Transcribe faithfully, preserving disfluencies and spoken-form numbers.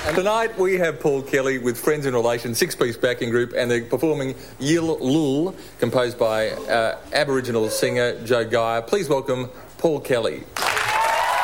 And tonight we have Paul Kelly with Friends in Relation, six-piece backing group, and they're performing Yil Lul, composed by uh, Aboriginal singer Joe Geyer. Please welcome Paul Kelly.